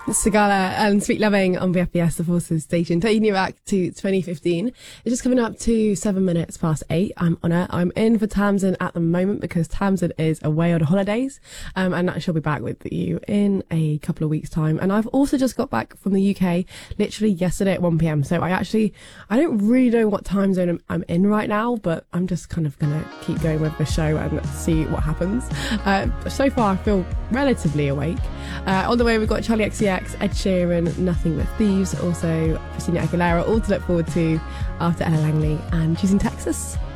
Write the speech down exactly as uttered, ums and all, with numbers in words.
Sigala and Sweet Loving on V F B S, the Forces station, taking you back to twenty fifteen. It's just coming up to seven minutes past eight. I'm on it. I'm in for Tamsin at the moment because Tamsin is away on holidays, um, and she'll be back with you in a couple of weeks' time. And I've also just got back from the U K literally yesterday at one p.m. So I actually, I don't really know what time zone I'm, I'm in right now, but I'm just kind of going to keep going with the show and see what happens. Uh, so far, I feel relatively awake. Uh, on the way, we've got Charlie X C X, Ed Sheeran, Nothing But Thieves, also Christina Aguilera, all to look forward to after Ella Langley and Choosing Texas.